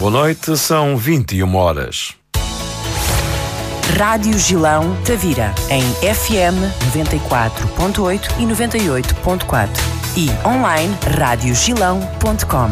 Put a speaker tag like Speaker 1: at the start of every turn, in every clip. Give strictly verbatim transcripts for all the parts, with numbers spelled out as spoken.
Speaker 1: Boa noite, são vinte e uma horas.
Speaker 2: Rádio Gilão Tavira, em F M noventa e quatro ponto oito e noventa e oito ponto quatro e online rádio gilão ponto com.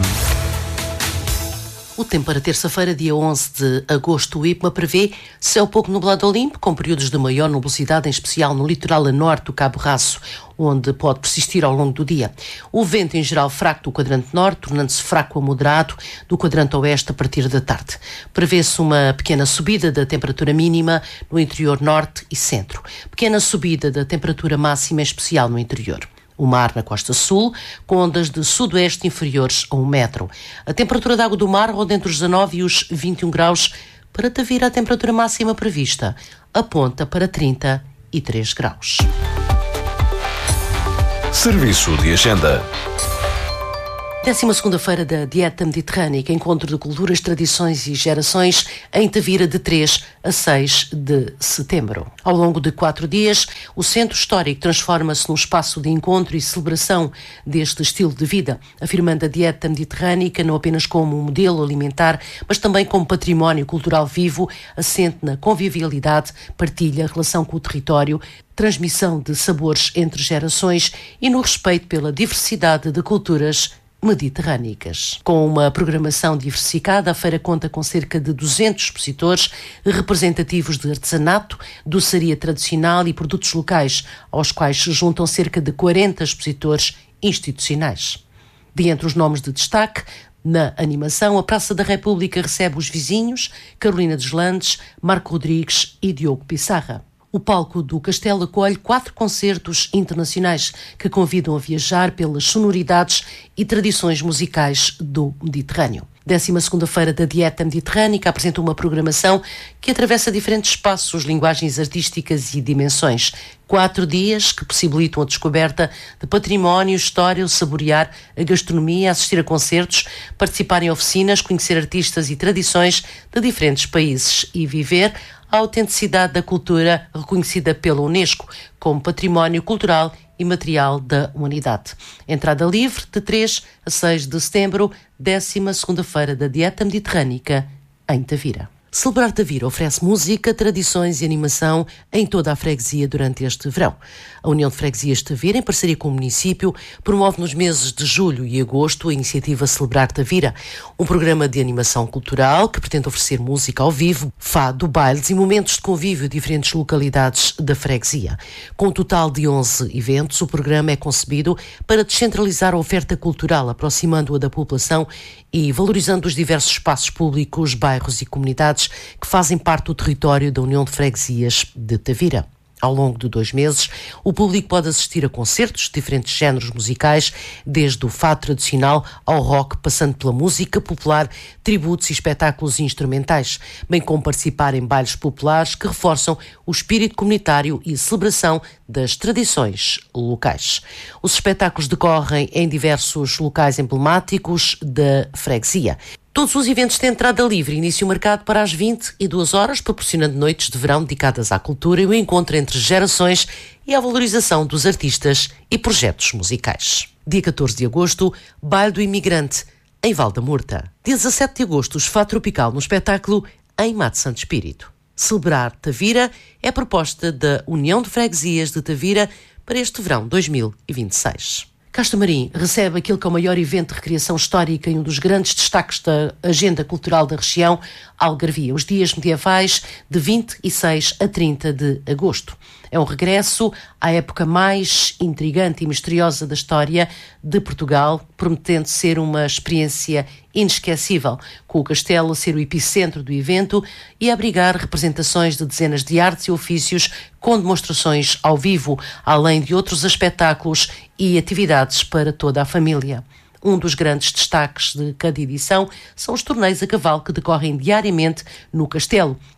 Speaker 3: O tempo para terça-feira, dia onze de agosto, o IPMA prevê céu pouco nublado ou limpo, com períodos de maior nubosidade, em especial no litoral a norte do Cabo Raço, onde pode persistir ao longo do dia. O vento, em geral, fraco do quadrante norte, tornando-se fraco a moderado do quadrante oeste a partir da tarde. Prevê-se uma pequena subida da temperatura mínima no interior norte e centro. Pequena subida da temperatura máxima, em especial no interior. O mar na costa sul, com ondas de sudoeste inferiores a um metro. A temperatura da água do mar roda entre os dezanove e os vinte e um graus. Para Tavira, a temperatura máxima prevista aponta para trinta e três graus.
Speaker 1: Serviço de agenda.
Speaker 3: Décima segunda-feira da Dieta Mediterrânica, encontro de culturas, tradições e gerações em Tavira, de três a seis de setembro. Ao longo de quatro dias, o centro histórico transforma-se num espaço de encontro e celebração deste estilo de vida, afirmando a Dieta Mediterrânica não apenas como um modelo alimentar, mas também como património cultural vivo, assente na convivialidade, partilha, relação com o território, transmissão de sabores entre gerações e no respeito pela diversidade de culturas mediterrânicas. Com uma programação diversificada, a feira conta com cerca de duzentos expositores representativos de artesanato, doçaria tradicional e produtos locais, aos quais se juntam cerca de quarenta expositores institucionais. De entre os nomes de destaque, na animação, a Praça da República recebe os vizinhos Carolina Deslandes, Marco Rodrigues e Diogo Pissarra. O palco do Castelo acolhe quatro concertos internacionais que convidam a viajar pelas sonoridades e tradições musicais do Mediterrâneo. Décima segunda-feira da Dieta Mediterrânica apresenta uma programação que atravessa diferentes espaços, linguagens artísticas e dimensões. Quatro dias que possibilitam a descoberta de património, história, o saborear a gastronomia, assistir a concertos, participar em oficinas, conhecer artistas e tradições de diferentes países e viver a autenticidade da cultura reconhecida pela Unesco como património cultural e material da humanidade. Entrada livre de três a seis de setembro, décima segunda-feira da Dieta Mediterrânica, em Tavira. Celebrar Tavira oferece música, tradições e animação em toda a freguesia durante este verão. A União de Freguesias de Tavira, em parceria com o município, promove nos meses de julho e agosto a iniciativa Celebrar Tavira, um programa de animação cultural que pretende oferecer música ao vivo, fado, bailes e momentos de convívio em diferentes localidades da freguesia. Com um total de onze eventos, o programa é concebido para descentralizar a oferta cultural, aproximando-a da população e valorizando os diversos espaços públicos, bairros e comunidades que fazem parte do território da União de Freguesias de Tavira. Ao longo de dois meses, o público pode assistir a concertos de diferentes géneros musicais, desde o fado tradicional ao rock, passando pela música popular, tributos e espetáculos instrumentais, bem como participar em bailes populares que reforçam o espírito comunitário e celebração das tradições locais. Os espetáculos decorrem em diversos locais emblemáticos da freguesia. Todos os eventos têm entrada livre, início marcado para as vinte e duas horas, proporcionando noites de verão dedicadas à cultura e o encontro entre gerações e à valorização dos artistas e projetos musicais. Dia catorze de agosto, Baile do Imigrante, em Val da Murta. Dia dezassete de agosto, o Fado Tropical no espetáculo em Mato Santo Espírito. Celebrar Tavira é a proposta da União de Freguesias de Tavira para este verão dois mil e vinte e seis. Castro Marim recebe aquele que é o maior evento de recreação histórica e um dos grandes destaques da agenda cultural da região, Algarvia, os dias medievais de vinte e seis a trinta de agosto. É um regresso à época mais intrigante e misteriosa da história de Portugal, prometendo ser uma experiência inesquecível, com o castelo a ser o epicentro do evento e a abrigar representações de dezenas de artes e ofícios com demonstrações ao vivo, além de outros espetáculos e atividades para toda a família. Um dos grandes destaques de cada edição são os torneios a cavalo que decorrem diariamente no castelo,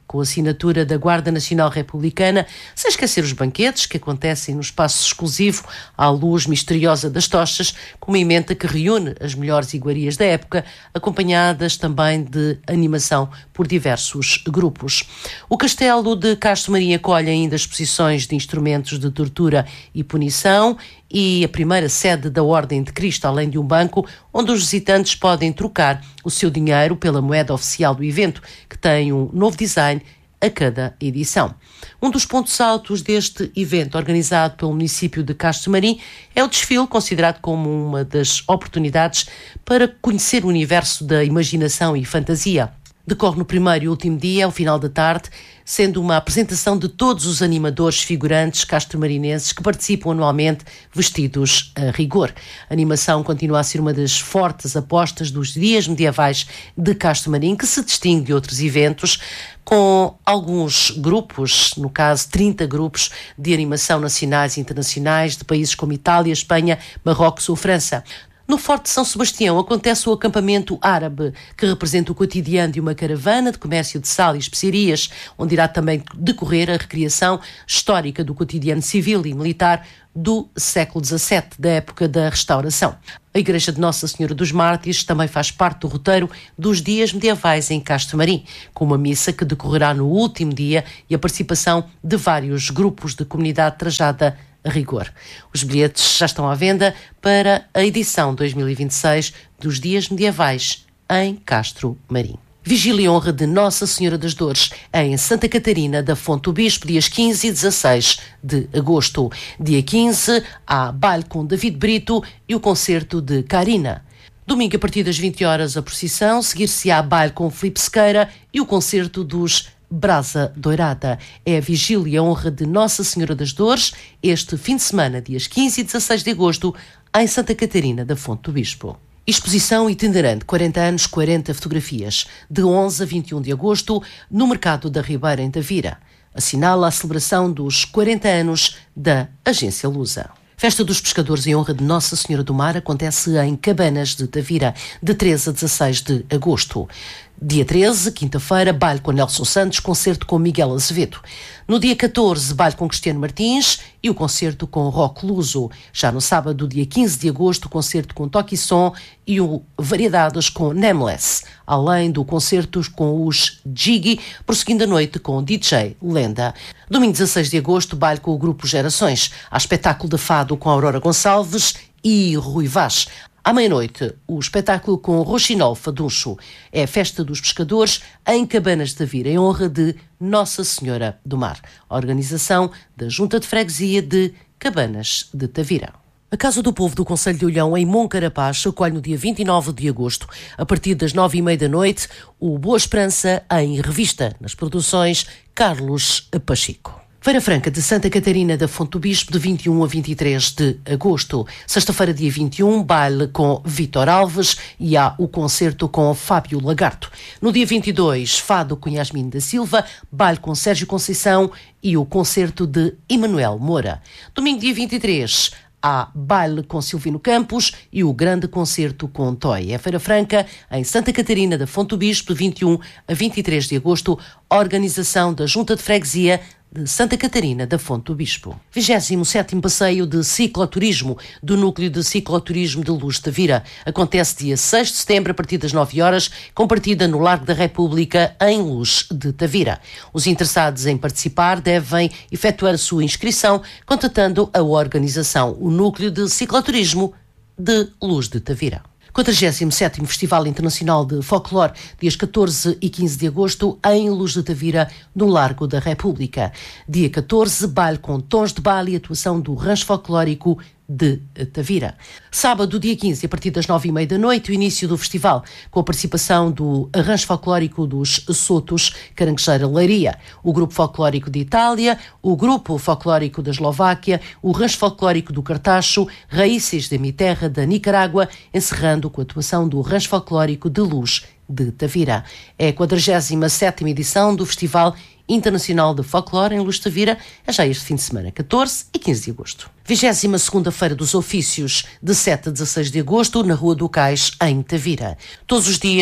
Speaker 3: com a assinatura da Guarda Nacional Republicana, sem esquecer os banquetes que acontecem no espaço exclusivo à luz misteriosa das tochas, com uma emenda que reúne as melhores iguarias da época, acompanhadas também de animação por diversos grupos. O Castelo de Castro Marim acolhe ainda exposições de instrumentos de tortura e punição e a primeira sede da Ordem de Cristo, além de um banco onde os visitantes podem trocar o seu dinheiro pela moeda oficial do evento, que tem um novo design a cada edição. Um dos pontos altos deste evento, organizado pelo município de Castro Marim, é o desfile, considerado como uma das oportunidades para conhecer o universo da imaginação e fantasia. Decorre no primeiro e último dia, ao final da tarde, sendo uma apresentação de todos os animadores figurantes castromarinenses que participam anualmente vestidos a rigor. A animação continua a ser uma das fortes apostas dos dias medievais de Castro Marim, que se distingue de outros eventos, com alguns grupos, no caso trinta grupos de animação nacionais e internacionais de países como Itália, Espanha, Marrocos ou França. No Forte de São Sebastião acontece o acampamento árabe, que representa o cotidiano de uma caravana de comércio de sal e especiarias, onde irá também decorrer a recriação histórica do cotidiano civil e militar do século dezassete, da época da restauração. A Igreja de Nossa Senhora dos Mártires também faz parte do roteiro dos dias medievais em Castro Marim, com uma missa que decorrerá no último dia e a participação de vários grupos de comunidade trajada a rigor. Os bilhetes já estão à venda para a edição dois mil e vinte e seis dos Dias Medievais em Castro Marim. Vigília e honra de Nossa Senhora das Dores em Santa Catarina da Fonte do Bispo, dias quinze e dezasseis de agosto. Dia quinze, há baile com David Brito e o concerto de Carina. Domingo, a partir das vinte horas, a procissão, seguir-se-á baile com Filipe Sequeira e o concerto dos Brasa Doirada. É a vigília e honra de Nossa Senhora das Dores este fim de semana, dias quinze e dezasseis de agosto, em Santa Catarina da Fonte do Bispo. Exposição itinerante quarenta anos, quarenta fotografias, de onze a vinte e um de agosto, no Mercado da Ribeira, em Tavira. Assinala a celebração dos quarenta anos da Agência Lusa. Festa dos Pescadores em honra de Nossa Senhora do Mar acontece em Cabanas de Tavira, de treze a dezasseis de agosto. Dia treze, quinta-feira, baile com Nelson Santos, concerto com Miguel Azevedo. No dia catorze, baile com Cristiano Martins e o concerto com Roque Luso. Já no sábado, dia quinze de agosto, concerto com Toque e Som e o Variedades com Nameless, além do concerto com os Jiggy, prosseguindo a noite com o D J Lenda. Domingo dezasseis de agosto, baile com o grupo Gerações. Há espetáculo de fado com Aurora Gonçalves e Rui Vaz. À meia-noite, o espetáculo com Rochinol Faduncho. É a festa dos pescadores em Cabanas de Tavira, em honra de Nossa Senhora do Mar. A organização da Junta de Freguesia de Cabanas de Tavira. A Casa do Povo do Concelho de Olhão, em Moncarapaz, acolhe no dia vinte e nove de agosto, a partir das nove e meia da noite, o Boa Esperança em revista, nas produções Carlos Pacheco. Feira Franca de Santa Catarina da Fonte do Bispo, de vinte e um a vinte e três de agosto. Sexta-feira, dia vinte e um, baile com Vítor Alves e há o concerto com Fábio Lagarto. No dia vinte e dois, fado com Yasmin da Silva, baile com Sérgio Conceição e o concerto de Emanuel Moura. Domingo, dia vinte e três, há baile com Silvino Campos e o grande concerto com Toy. É Feira Franca em Santa Catarina da Fonte do Bispo, de vinte e um a vinte e três de agosto, organização da Junta de Freguesia de Santa Catarina da Fonte do Bispo. vigésimo sétimo Passeio de Cicloturismo do Núcleo de Cicloturismo de Luz de Tavira. Acontece dia seis de setembro, a partir das nove horas, com partida no Largo da República, em Luz de Tavira. Os interessados em participar devem efetuar a sua inscrição contatando a organização, o Núcleo de Cicloturismo de Luz de Tavira. quadragésimo sétimo Festival Internacional de Folclore, dias catorze e quinze de agosto, em Luz de Tavira, no Largo da República. Dia catorze, baile com tons de baile e atuação do Rancho Folclórico de Tavira. Sábado, dia quinze, a partir das nove e meia da noite, o início do festival, com a participação do Rancho Folclórico dos Sotos, Caranguejeira Leiria, o Grupo Folclórico de Itália, o Grupo Folclórico da Eslováquia, o Rancho Folclórico do Cartacho, Raíces de Mi Terra da Nicarágua, encerrando com a atuação do Rancho Folclórico de Luz de Tavira. É a quadragésima sétima edição do Festival Internacional de Folclore em Luz de Tavira, é já este fim de semana, catorze e quinze de agosto. vigésima segunda Feira dos Ofícios, de sete a dezasseis de agosto, na Rua do Cais, em Tavira. Todos os dias,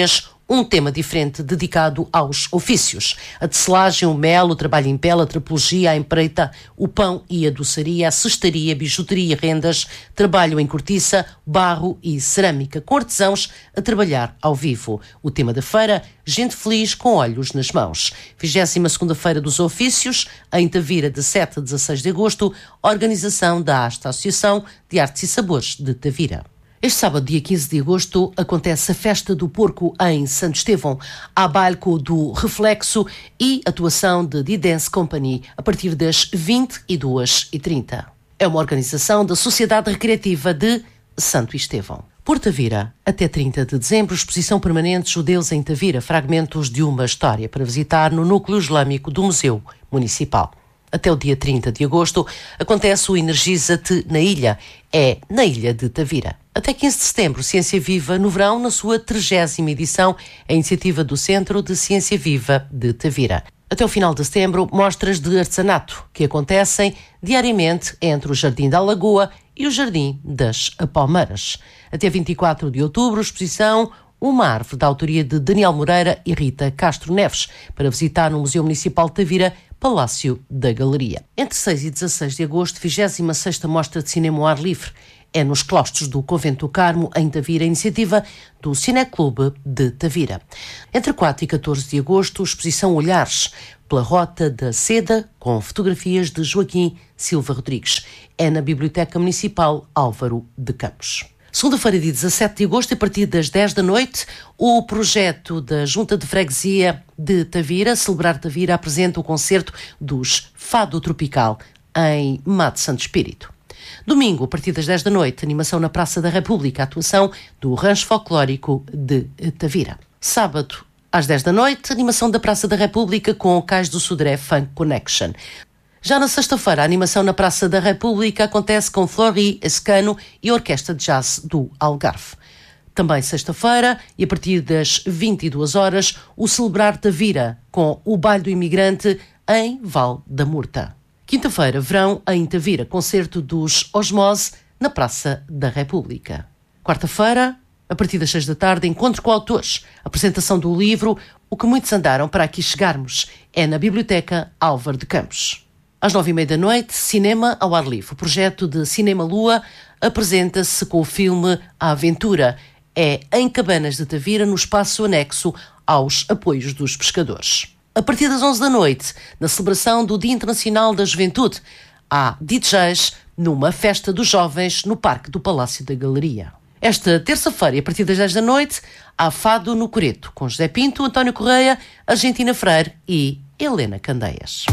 Speaker 3: um tema diferente dedicado aos ofícios. A tecelagem, o mel, o trabalho em pele, a trapologia, a empreita, o pão e a doçaria, a cestaria, bijuteria, rendas, trabalho em cortiça, barro e cerâmica, com artesãos a trabalhar ao vivo. O tema da feira, gente feliz com olhos nas mãos. vigésima segunda Feira dos Ofícios, em Tavira, de sete a dezasseis de agosto, organização da Asta Associação de Artes e Sabores de Tavira. Este sábado, dia quinze de agosto, acontece a Festa do Porco em Santo Estevão, há bailco do Reflexo e atuação de The Dance Company a partir das vinte e duas e trinta. É uma organização da Sociedade Recreativa de Santo Estevão. Por Tavira, até trinta de dezembro, exposição permanente Judeus em Tavira, fragmentos de uma história, para visitar no núcleo islâmico do Museu Municipal. Até o dia trinta de agosto, acontece o Energiza-te na Ilha, é na Ilha de Tavira. Até quinze de setembro, Ciência Viva no verão, na sua trigésima edição, a iniciativa do Centro de Ciência Viva de Tavira. Até o final de setembro, mostras de artesanato, que acontecem diariamente entre o Jardim da Lagoa e o Jardim das Palmeiras. Até vinte e quatro de outubro, exposição Uma Árvore, da autoria de Daniel Moreira e Rita Castro Neves, para visitar no Museu Municipal de Tavira, Palácio da Galeria. Entre seis e dezasseis de agosto, vigésima sexta Mostra de Cinema ao Ar Livre. É nos claustros do Convento do Carmo, em Tavira, a iniciativa do Cineclube de Tavira. Entre quatro e catorze de agosto, exposição Olhares, pela Rota da Seda, com fotografias de Joaquim Silva Rodrigues. É na Biblioteca Municipal Álvaro de Campos. Segunda-feira, dia dezassete de agosto, a partir das dez da noite, o projeto da Junta de Freguesia de Tavira, Celebrar Tavira, apresenta o concerto dos Fado Tropical, em Mate Santo Espírito. Domingo, a partir das dez da noite, animação na Praça da República, atuação do Rancho Folclórico de Tavira. Sábado, às dez da noite, animação da Praça da República com o Cais do Sodré Funk Connection. Já na sexta-feira, a animação na Praça da República acontece com Flori Escano e a Orquestra de Jazz do Algarve. Também sexta-feira, e a partir das vinte e duas horas, o Celebrar Tavira, com o Baile do Imigrante em Val da Murta. Quinta-feira, verão em Tavira, concerto dos Osmose na Praça da República. Quarta-feira, a partir das seis da tarde, encontro com autores. Apresentação do livro O que muitos andaram para aqui chegarmos. É na Biblioteca Álvaro de Campos. Às nove e meia da noite, Cinema ao Ar Livre. O projeto de Cinema Lua apresenta-se com o filme A Aventura. É em Cabanas de Tavira, no espaço anexo aos apoios dos pescadores. A partir das onze da noite, na celebração do Dia Internacional da Juventude, há D Js numa festa dos jovens no Parque do Palácio da Galeria. Esta terça-feira, a partir das dez da noite, há Fado no Coreto, com José Pinto, António Correia, Argentina Freire e Helena Candeias.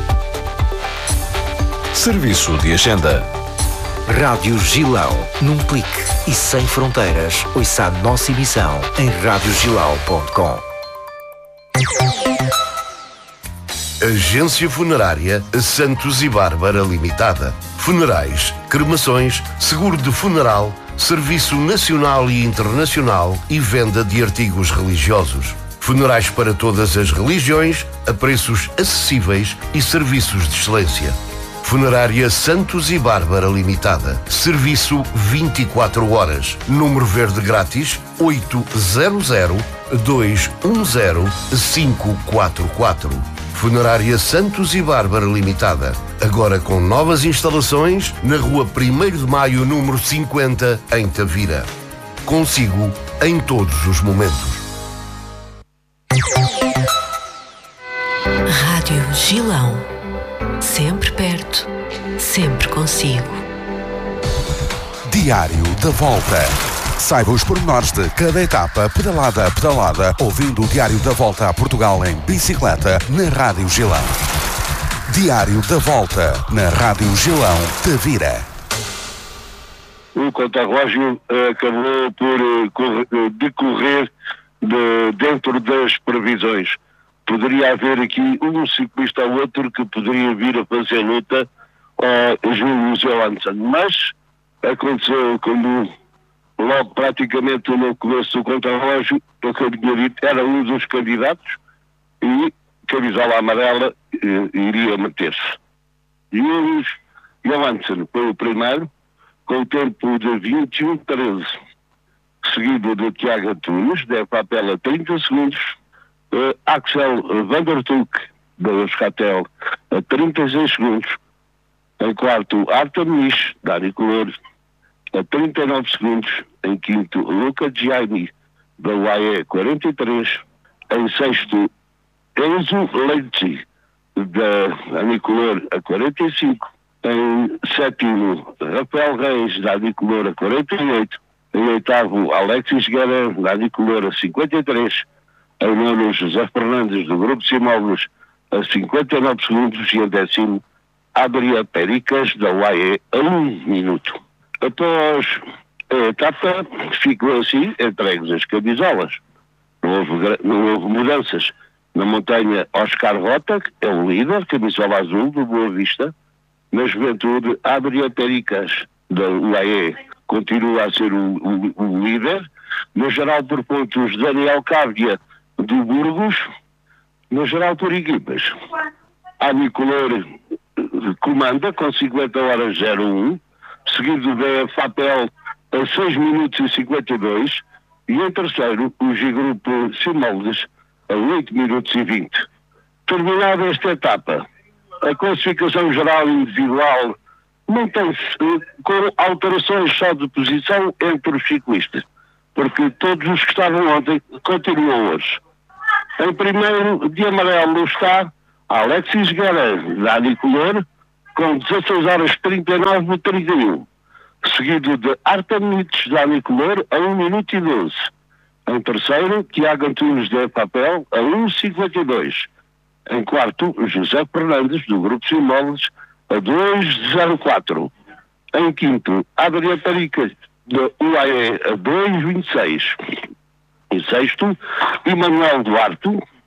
Speaker 1: Serviço de Agenda.
Speaker 4: Rádio Gilão, num clique e sem fronteiras, ouça a nossa emissão em rádio gilão ponto com.
Speaker 5: Agência Funerária Santos e Bárbara Limitada. Funerais, cremações, seguro de funeral, serviço nacional e internacional e venda de artigos religiosos. Funerais para todas as religiões, a preços acessíveis e serviços de excelência. Funerária Santos e Bárbara Limitada. Serviço vinte e quatro horas. Número verde grátis oito zero zero, dois um zero, cinco quatro quatro. Funerária Santos e Bárbara Limitada. Agora com novas instalações na rua primeiro de maio, número cinquenta, em Tavira. Consigo em todos os momentos.
Speaker 6: Rádio Gilão. Sempre perto, sempre consigo.
Speaker 7: Diário da Volta. Saiba os pormenores de cada etapa, pedalada a pedalada, ouvindo o Diário da Volta a Portugal em bicicleta na Rádio Gilão. Diário da Volta na Rádio Gilão Tavira.
Speaker 8: O contrarrelógio acabou por decorrer de, dentro das previsões. Poderia haver aqui um ciclista ou outro que poderia vir a fazer luta ao Júlio Johansson, mas aconteceu como logo praticamente no começo do contrarrelógio, o que eu tinha dito, era um dos candidatos e camisola amarela eh, iria meter-se. Júlio Johansson foi o primeiro, com o tempo de vinte e um treze. seguido de Tiago Antunes, da Papel a trinta segundos, uh, Axel Van der Tuuk, da Euskaltel, a trinta e seis segundos, em quarto, Artem Nis, da Anicolor, a trinta e nove segundos, em quinto, Luca Gianni, da U A E, quarenta e três, em sexto, Enzo Leite, da Anicolor, a quarenta e cinco, em sétimo, Rafael Reis, da Anicolor, a quarenta e oito, em oitavo, Alexis Guerra, da Anicolor, a cinquenta e três, em nono, José Fernandes, do Grupo Simóveis, a cinquenta e nove segundos, e em décimo, Adria Pericas, da U A E, a um minuto. Após a etapa, ficou assim entregues as camisolas. Não houve, não houve mudanças. Na montanha, Oscar Rota, que é o líder, camisola azul, do Boa Vista. Na juventude, Adria Pericas, da U A E, continua a ser o, o, o líder. No geral por pontos, Daniel Cávia, do Burgos. No geral por equipas, a Anicolor comanda com cinquenta horas zero um, seguido da Fapel a seis minutos e cinquenta e dois, e em terceiro o G-Grupo Simoldes a oito minutos e vinte. Terminada esta etapa, a classificação geral individual mantém-se com alterações só de posição entre os ciclistas, porque todos os que estavam ontem continuam hoje. Em primeiro, de amarelo está Alexis Guerra, da Anicolor, com dezasseis horas trinta e nove e trinta e um, seguido de Artem Nis, da Anicolor, a um minuto e doze. Em terceiro, Tiago Antunes, da Papel, a um cinquenta e dois. Em quarto, José Fernandes, do Grupo Simóveis, a dois zero quatro. Em quinto, Adria Pericas, da U A E, a dois vinte e seis. Em sexto, Emanuel Duarte,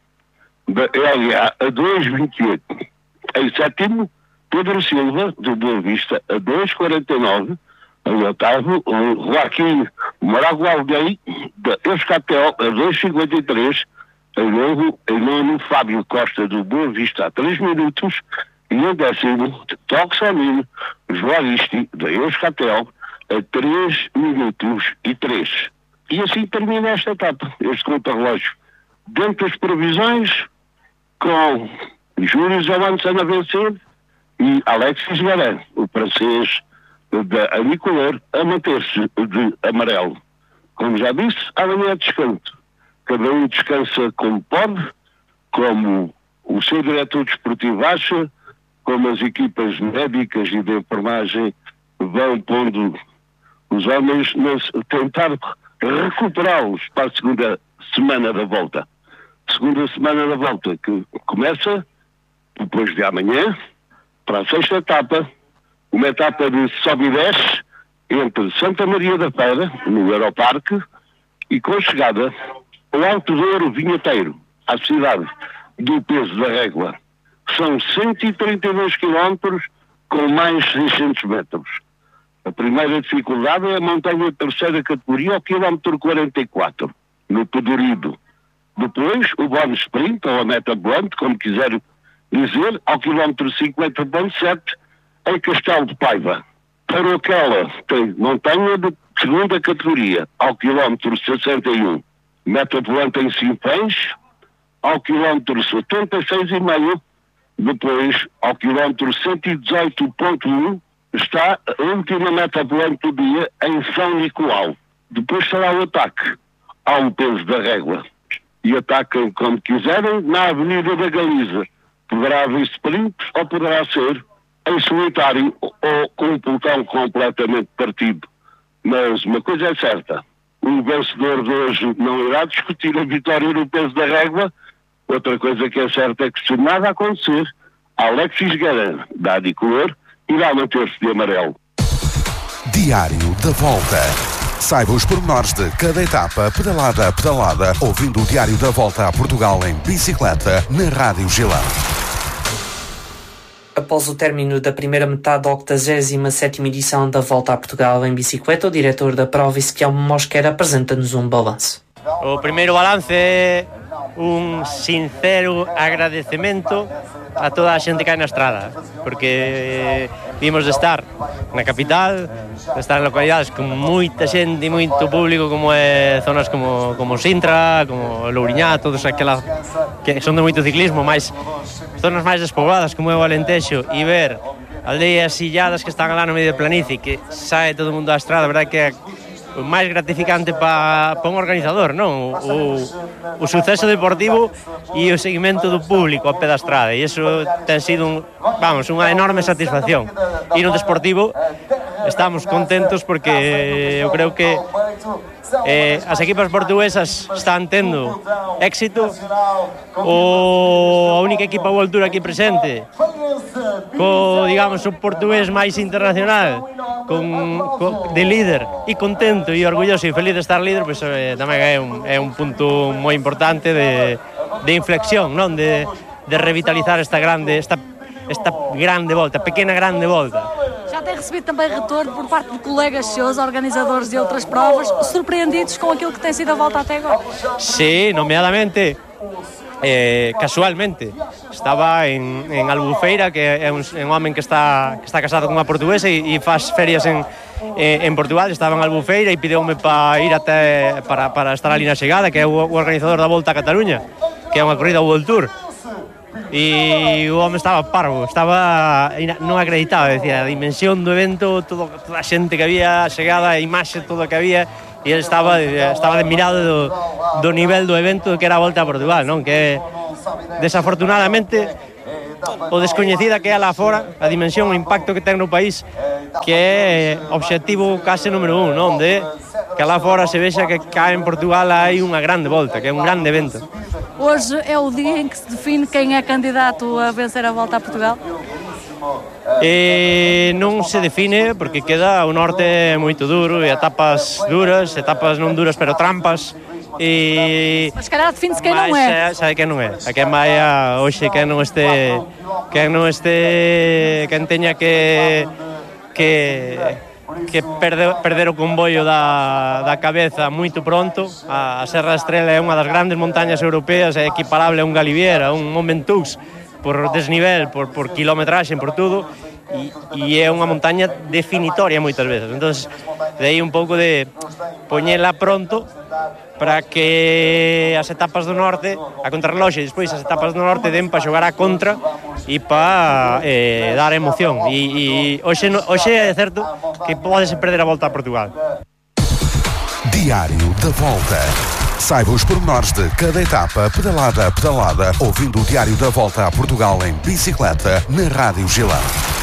Speaker 8: da L A, a dois vinte e oito. Em sétimo, Pedro Silva, do Boa Vista, a dois quarenta e nove. Em oitavo, Joaquim Moragualdei, da Euskaltel, a dois cinquenta e três. Em novo, em nono, Fábio Costa, do Boa Vista, a três minutos. E em décimo, Toxamino Joaristi, da Euskaltel, a três minutos e três. E assim termina esta etapa, este contra-relógio. Dentro das previsões, com Júlio Zalantzan a vencer e Alexis Guerra, o francês da Anicolor, a manter-se de amarelo. Como já disse, amanhã é descanso. Cada um descansa como pode, como o seu diretor desportivo acha, como as equipas médicas e de enfermagem vão pondo os homens a tentar recuperá-los para a segunda semana da volta. Segunda semana da volta que começa depois de amanhã para a sexta etapa, uma etapa de sobe e desce entre Santa Maria da Feira, no Aeroparque, e com chegada ao Alto Douro Vinheteiro, à cidade do Peso da Régua. São cento e trinta e dois quilómetros com mais seiscentos metros. A primeira dificuldade é a montanha de terceira categoria ao quilómetro quarenta e quatro, no Pedorido. Depois, o bónus sprint, ou a meta volante, como quiser dizer, ao quilómetro cinquenta ponto sete, em Castelo de Paiva. Para aquela tem montanha de segunda categoria, ao quilómetro sessenta e um. Meta volante em Sinfãs, ao quilómetro setenta e seis vírgula cinco. Depois, ao quilómetro cento e dezoito ponto um, está a última meta volante do dia em São Nicolau. Depois será o ataque ao Peso da Régua. E atacam como quiserem na Avenida da Galiza. Poderá haver sprint ou poderá ser em solitário ou com um pelotão completamente partido. Mas uma coisa é certa, o vencedor de hoje não irá discutir a vitória no Peso da Régua. Outra coisa que é certa é que, se nada acontecer, Alexis Guerra, da Anicolor, irá manter-se de amarelo.
Speaker 7: Diário da Volta. Saiba os pormenores de cada etapa, pedalada a pedalada, ouvindo o Diário da Volta a Portugal em bicicleta, na Rádio Gilão.
Speaker 9: Após o término da primeira metade da octogésima sétima edição da Volta a Portugal em bicicleta, o diretor da prova, Ezequiel Mosquera, apresenta-nos um balanço.
Speaker 10: O primeiro balance é un sincero agradecemento a toda a xente que hai na estrada, porque vimos de estar na capital, de estar en localidades con moita xente e moito público, como é zonas como, como Sintra, como Louriñá, todos aquelas que son de moito ciclismo, máis zonas máis despobladas como é o Alentejo, e ver aldeas illadas que están lá no medio de planicie, que sae todo o mundo á estrada, a verdade que é o máis gratificante para pa un organizador, non? O, o suceso deportivo e o seguimento do público a pé da estrada, e iso ten sido un, vamos, unha enorme satisfacción. E no deportivo estamos contentos porque eu creo que eh, as equipas portuguesas están tendo éxito. O a única equipa World Tour aquí presente co, digamos, o portugués máis internacional con, con, de líder, e contento e orgulloso e feliz de estar líder, pois eh, tamén é un, é un punto moi importante de, de inflexión, non? De, de revitalizar esta grande esta, esta grande volta, pequena grande volta.
Speaker 11: Já tem recebido também retorno por parte de colegas seus, organizadores de outras provas, surpreendidos com aquilo que tem sido a volta até agora?
Speaker 10: Sí, nomeadamente, eh, casualmente, estaba en, en Albufeira, que é un, un home que está, que está casado con unha portuguesa e, e faz ferias en, en Portugal. Estaba en Albufeira e pideume para ir até para, para estar ali na chegada, que é o, o organizador da Volta a Cataluña, que é unha corrida World Tour. E o home estaba parvo, estaba non acreditado, decía, a dimensión do evento, todo, toda a xente que había, a chegada, a imaxe, todo o que había, e ele estaba, estaba admirado do, do nivel do evento que era a Volta a Portugal, non? Que desafortunadamente o descoñecida que é lá fora, a dimensión, o impacto que ten no país, que é obxectivo case número un, non? De que lá fora se vexa que cá en Portugal hai unha grande volta, que é un grande evento.
Speaker 11: Hoje é o dia em que se define quem é candidato a vencer a Volta a Portugal?
Speaker 10: E non se define porque queda o norte moito duro, e etapas duras, etapas non duras pero trampas. E
Speaker 11: mas calhar define-se quem non é.
Speaker 10: Sabe quen non é. A quen vai a hoxe, quen non este, quen non este, quen teña que que que perder, perder o convoio da, da cabeza moito pronto. A, a Serra da Estrela é unha das grandes montañas europeas, é equiparable a un Galibier, a un Mont Ventoux, por desnivel, por, por kilometraxe, por tudo, e, e é unha montaña definitoria moitas veces. Entonces, de aí un pouco de poñela pronto para que as etapas do norte, a contrarreloxe, e despois as etapas do norte den para xogar a contra e para eh, dar emoción. E, e hoxe, hoxe é certo que podese perder a Volta a Portugal.
Speaker 7: Diário da Volta. Saiba os pormenores de cada etapa, pedalada a pedalada, ouvindo o Diário da Volta a Portugal em bicicleta na Rádio Gilão.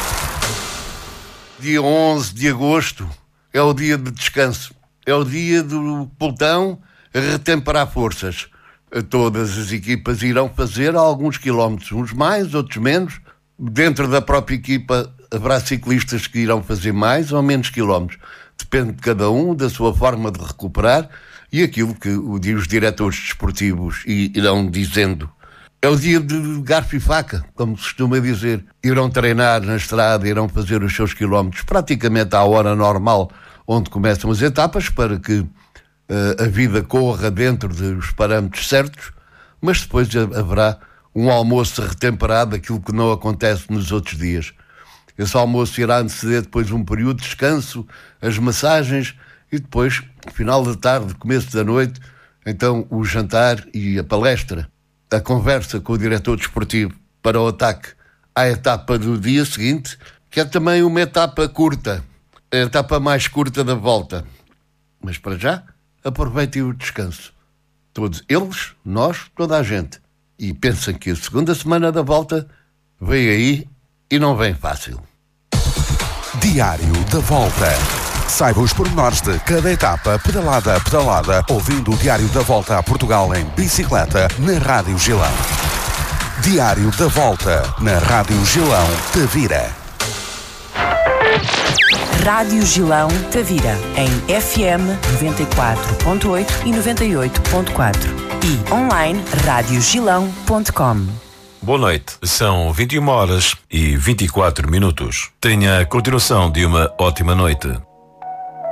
Speaker 5: Dia onze de agosto é o dia de descanso. É o dia do pelotão a retemperar forças. Todas as equipas irão fazer alguns quilómetros, uns mais, outros menos. Dentro da própria equipa haverá ciclistas que irão fazer mais ou menos quilómetros. Depende de cada um, da sua forma de recuperar e aquilo que os diretores desportivos irão dizendo. É o dia de garfo e faca, como se costuma dizer. Irão treinar na estrada, irão fazer os seus quilómetros praticamente à hora normal, onde começam as etapas, para que uh, a vida corra dentro dos parâmetros certos, mas depois haverá um almoço retemperado, aquilo que não acontece nos outros dias. Esse almoço irá anteceder depois um período de descanso, as massagens e depois, final da tarde, começo da noite, então o jantar e a palestra, a conversa com o diretor desportivo para o ataque à etapa do dia seguinte, que é também uma etapa curta, a etapa mais curta da volta. Mas para já, aproveitem o descanso. Todos eles, nós, toda a gente. E pensem que a segunda semana da volta vem aí e não vem fácil.
Speaker 7: Diário da Volta. Saiba os pormenores de cada etapa, pedalada a pedalada, ouvindo o Diário da Volta a Portugal em bicicleta na Rádio Gilão. Diário da Volta na Rádio Gilão Tavira.
Speaker 2: Rádio Gilão Tavira, em F M noventa e quatro ponto oito e noventa e oito ponto quatro e online rádio gilão ponto com.
Speaker 1: Boa noite, são vinte e uma horas e vinte e quatro minutos. Tenha a continuação de uma ótima noite.